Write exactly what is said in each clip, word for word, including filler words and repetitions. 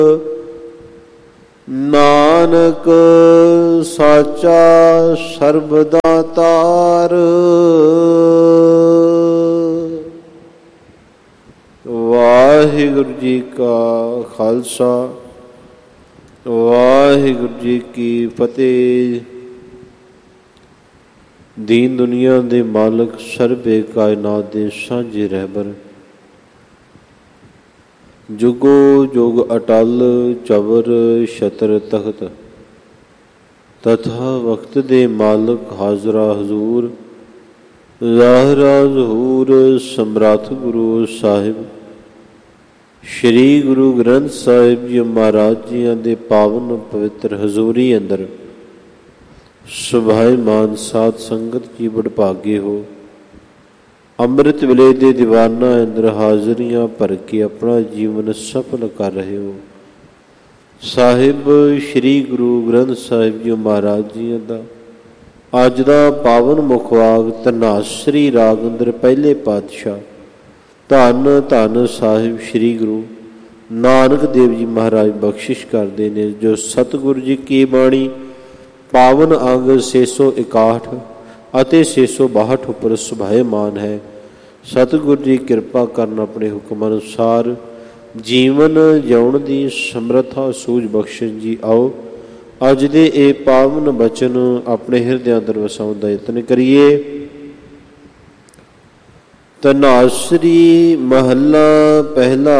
ਨਾਨਕ ਸਾਚਾ ਸਰਬਦਾ ਤਾਰ। ਵਾਹਿਗੁਰੂ ਜੀ ਕਾ ਖਾਲਸਾ, ਵਾਹਿਗੁਰੂ ਜੀ ਕੀ ਫਤਿਹ। ਦੀਨ ਦੁਨੀਆ ਦੇ ਮਾਲਕ, ਸਰਬੇ ਕਾਇਨਾਤ ਦੇ ਸਾਂਝੇ ਰਹਿਬਰ, ਜੁਗੋ ਜੁਗ ਅਟਲ ਚਵਰ ਛਤਰ ਤਖਤ, ਤਥਾ ਵਕਤ ਦੇ ਮਾਲਕ ਹਾਜ਼ਰਾ ਹਜ਼ੂਰ, ਜ਼ਾਹਿਰਾ ਜ਼ਹੂਰ, ਸਮਰੱਥ ਗੁਰੂ ਸਾਹਿਬ ਸ਼੍ਰੀ ਗੁਰੂ ਗ੍ਰੰਥ ਸਾਹਿਬ ਜੀ ਮਹਾਰਾਜ ਜੀਆਂ ਦੇ ਪਾਵਨ ਪਵਿੱਤਰ ਹਜ਼ੂਰੀ ਅੰਦਰ ਸੁਭਾਈਮਾਨ ਸਾਧ ਸੰਗਤ ਜੀ ਵਡਭਾਗੇ ਹੋ। ਅੰਮ੍ਰਿਤ ਵੇਲੇ ਦੇ ਦੀਵਾਨਾਂ ਅੰਦਰ ਹਾਜ਼ਰੀਆਂ ਭਰ ਕੇ ਆਪਣਾ ਜੀਵਨ ਸਫਲ ਕਰ ਰਹੇ ਹੋ। ਸਾਹਿਬ ਸ਼੍ਰੀ ਗੁਰੂ ਗ੍ਰੰਥ ਸਾਹਿਬ ਜੀ ਮਹਾਰਾਜ ਜੀਆਂ ਦਾ ਅੱਜ ਦਾ ਪਾਵਨ ਮੁਖਵਾਕ ਧਨਾਸਰੀ ਰਾਗ ਅੰਦਰ ਪਹਿਲੇ ਪਾਤਸ਼ਾਹ ਧੰਨ ਧੰਨ ਸਾਹਿਬ ਸ਼੍ਰੀ ਗੁਰੂ ਨਾਨਕ ਦੇਵ ਜੀ ਮਹਾਰਾਜ ਬਖਸ਼ਿਸ਼ ਕਰਦੇ ਨੇ। ਜੋ ਸਤਿਗੁਰੂ ਜੀ ਕੀ ਬਾਣੀ ਪਾਵਨ ਅੰਗ ਛੇ ਸੌ ਇਕਾਹਠ ਅਤੇ ਛੇ ਸੌ ਬਾਹਠ ਉੱਪਰ ਸੁਭਾਏਮਾਨ ਹੈ। ਸਤਿਗੁਰੂ ਜੀ ਕਿਰਪਾ ਕਰਨ ਆਪਣੇ ਹੁਕਮ ਅਨੁਸਾਰ ਜੀਵਨ ਜਿਉਣ ਦੀ ਸਮਰੱਥਾ ਸੂਝ ਬਖਸ਼ਣ ਜੀ। ਆਓ ਅੱਜ ਦੇ ਇਹ ਪਾਵਨ ਬਚਨ ਆਪਣੇ ਹਿਰਦਿਆਂ ਅੰਦਰ ਵਸਾਉਣ ਦਾ ਯਤਨ ਕਰੀਏ। ਧਨਾਸਰੀ ਮਹੱਲਾ ਪਹਿਲਾ।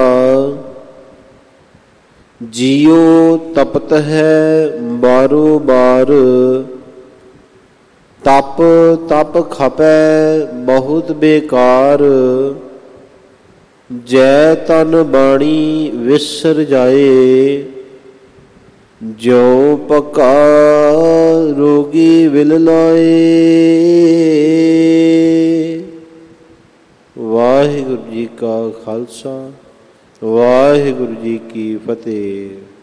ਜੀਉ ਤਪਤ ਹੈ ਬਾਰੋ ਬਾਰ, ਤਪ ਤਪ ਖਪੈ ਬਹੁਤ ਬੇਕਾਰ। ਜੈ ਤਨ ਬਾਣੀ ਵਿਸਰ ਜਾਏ, ਜਿਉ ਪਕਾ ਰੋਗੀ ਵਿਲ ਲਾਏ। ਵਾਹਿਗੁਰੂ ਜੀ ਕਾ ਖਾਲਸਾ, ਵਾਹਿਗੁਰੂ ਜੀ ਕੀ ਫਤਿਹ।